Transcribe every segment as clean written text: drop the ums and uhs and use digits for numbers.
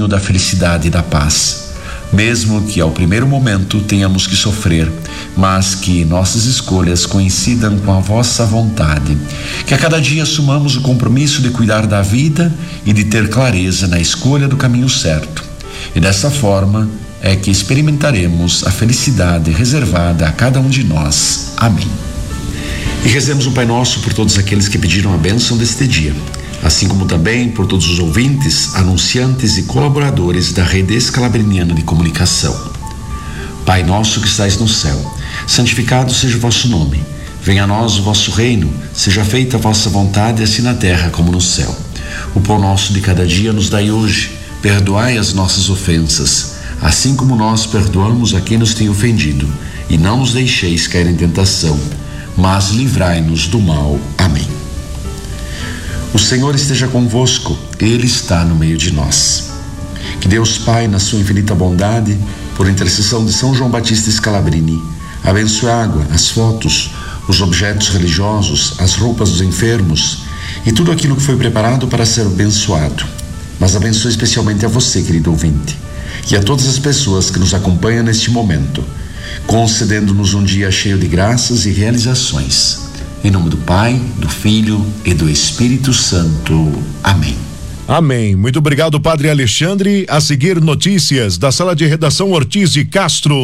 caminho da felicidade e da paz. Mesmo que ao primeiro momento tenhamos que sofrer, mas que nossas escolhas coincidam com a vossa vontade. Que a cada dia assumamos o compromisso de cuidar da vida e de ter clareza na escolha do caminho certo. E dessa forma é que experimentaremos a felicidade reservada a cada um de nós. Amém. E rezemos o Pai Nosso por todos aqueles que pediram a bênção deste dia, assim como também por todos os ouvintes, anunciantes e colaboradores da Rede Escalabriniana de Comunicação. Pai nosso que estais no céu, santificado seja o vosso nome. Venha a nós o vosso reino, seja feita a vossa vontade, assim na terra como no céu. O pão nosso de cada dia nos dai hoje. Perdoai as nossas ofensas, assim como nós perdoamos a quem nos tem ofendido. E não nos deixeis cair em tentação, mas livrai-nos do mal. Amém. O Senhor esteja convosco, Ele está no meio de nós. Que Deus Pai, na sua infinita bondade, por intercessão de São João Batista Scalabrini, abençoe a água, as fotos, os objetos religiosos, as roupas dos enfermos e tudo aquilo que foi preparado para ser abençoado. Mas abençoe especialmente a você, querido ouvinte, e a todas as pessoas que nos acompanham neste momento, concedendo-nos um dia cheio de graças e realizações. Em nome do Pai, do Filho e do Espírito Santo. Amém. Amém. Muito obrigado, Padre Alexandre. A seguir, notícias da Sala de Redação Ortiz de Castro.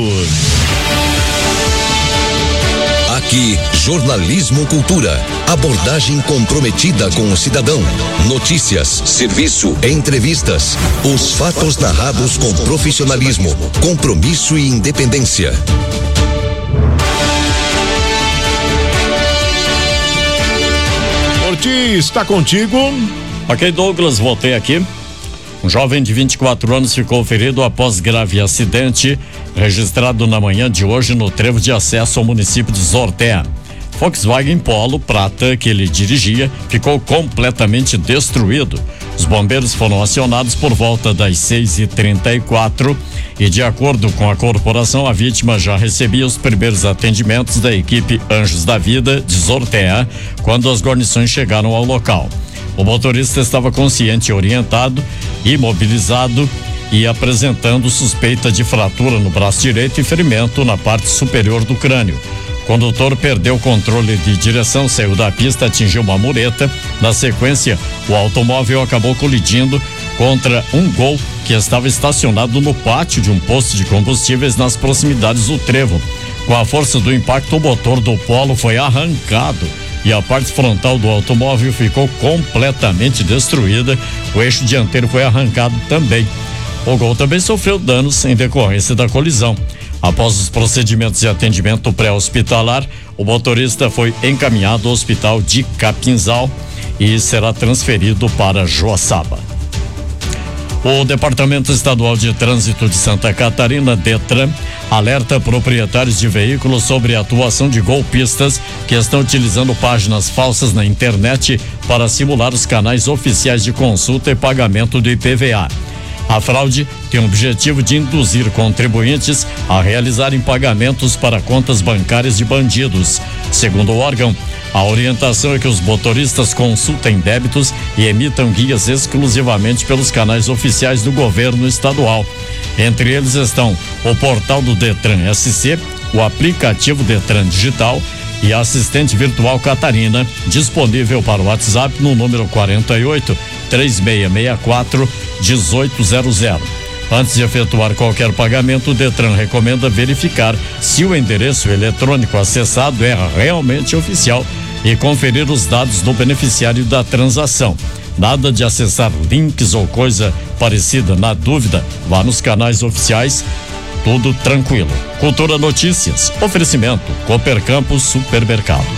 Aqui, Jornalismo Cultura. Abordagem comprometida com o cidadão. Notícias, serviço, entrevistas. Os fatos narrados com profissionalismo, compromisso e independência. Ortiz, está contigo? Ok, Douglas, voltei aqui. Um jovem de 24 anos ficou ferido após grave acidente registrado na manhã de hoje no trevo de acesso ao município de Zortea. Volkswagen Polo prata que ele dirigia ficou completamente destruído. Os bombeiros foram acionados por volta das 6h34 e, de acordo com a corporação, a vítima já recebia os primeiros atendimentos da equipe Anjos da Vida de Zortea quando as guarnições chegaram ao local. O motorista estava consciente e orientado, imobilizado e apresentando suspeita de fratura no braço direito e ferimento na parte superior do crânio. O condutor perdeu o controle de direção, saiu da pista, atingiu uma mureta. Na sequência, o automóvel acabou colidindo contra um Gol que estava estacionado no pátio de um posto de combustíveis nas proximidades do trevo. Com a força do impacto, o motor do Polo foi arrancado e a parte frontal do automóvel ficou completamente destruída. O eixo dianteiro foi arrancado também. O Gol também sofreu danos em decorrência da colisão. Após os procedimentos de atendimento pré-hospitalar, o motorista foi encaminhado ao hospital de Capinzal e será transferido para Joaçaba. O Departamento Estadual de Trânsito de Santa Catarina, DETRAN, alerta proprietários de veículos sobre a atuação de golpistas que estão utilizando páginas falsas na internet para simular os canais oficiais de consulta e pagamento do IPVA. A fraude tem o objetivo de induzir contribuintes a realizarem pagamentos para contas bancárias de bandidos. Segundo o órgão, a orientação é que os motoristas consultem débitos e emitam guias exclusivamente pelos canais oficiais do governo estadual. Entre eles estão o portal do Detran SC, o aplicativo Detran Digital e a assistente virtual Catarina, disponível para o WhatsApp no número 48-3664-1800. Antes de efetuar qualquer pagamento, o Detran recomenda verificar se o endereço eletrônico acessado é realmente oficial e conferir os dados do beneficiário da transação. Nada de acessar links ou coisa parecida. Na dúvida, vá nos canais oficiais. Tudo tranquilo. Cultura Notícias. Oferecimento Cooper Campos Supermercados.